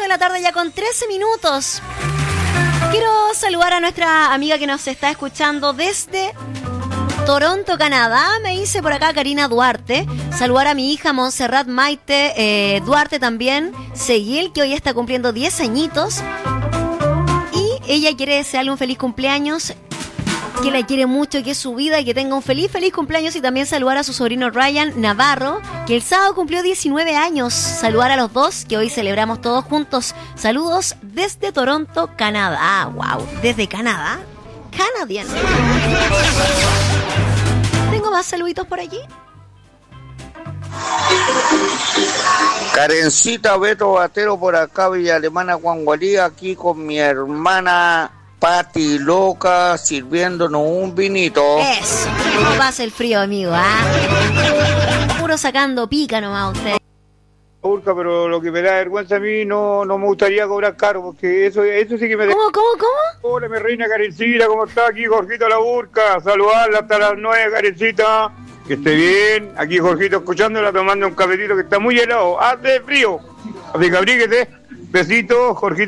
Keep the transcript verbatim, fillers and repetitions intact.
la tarde ya con trece minutos. Quiero saludar a nuestra amiga que nos está escuchando desde Toronto, Canadá. Me dice por acá Karina Duarte. Saludar a mi hija Montserrat Maite eh, Duarte también. Seguil, que hoy está cumpliendo diez añitos. Y ella quiere desearle un feliz cumpleaños, que la quiere mucho, que es su vida y que tenga un feliz, feliz cumpleaños. Y también saludar a su sobrino Ryan Navarro, que el sábado cumplió diecinueve años. Saludar a los dos, que hoy celebramos todos juntos. Saludos desde Toronto, Canadá. Wow, desde Canadá. Canadian. ¿Tengo más saluditos por allí? Karencita Beto Batero por acá, Villa Alemana, Guangualí, aquí con mi hermana Pati Loca, sirviéndonos un vinito. Eso, no pasa el frío, amigo, ¿ah? Puro sacando pica nomás usted. Urca, pero lo que me da vergüenza a mí no, no me gustaría cobrar caro, porque eso, eso sí que me da... ¿Cómo, cómo, cómo? Hola, mi reina Karencita, ¿cómo está? Aquí Jorgito La Urca, saludarla hasta las nueve, Karencita. Que esté bien, aquí Jorgito escuchándola, tomando un cafetito que está muy helado, hace frío. Así que abríguete, besitos, Jorgito.